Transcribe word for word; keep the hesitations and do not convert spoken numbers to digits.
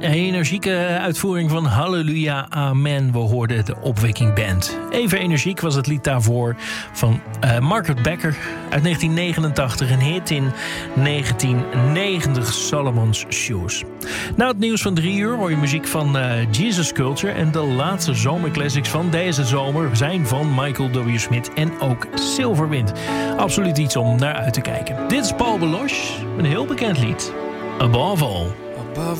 energieke uitvoering van Halleluja, Amen. We hoorden de Opwekking Band. Even energiek was het lied daarvoor van uh, Margaret Becker uit negentien negenentachtig. Een hit in negentien negentig, Solomon's Shoes. Na het nieuws van drie uur hoor je muziek van uh, Jesus Culture. En de laatste zomerclassics van deze zomer zijn van Michael W. Smith en ook Silverwind. Absoluut iets om naar uit te kijken. Dit is Paul Baloche, een heel bekend lied. Above All.